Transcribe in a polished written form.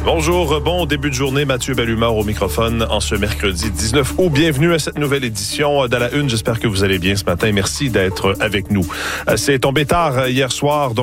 Bonjour, bon début de journée, Mathieu Bellumeur au microphone en ce mercredi 19 août. Bienvenue à cette nouvelle édition de La Une. J'espère que vous allez bien ce matin. Merci d'être avec nous. C'est tombé tard hier soir, donc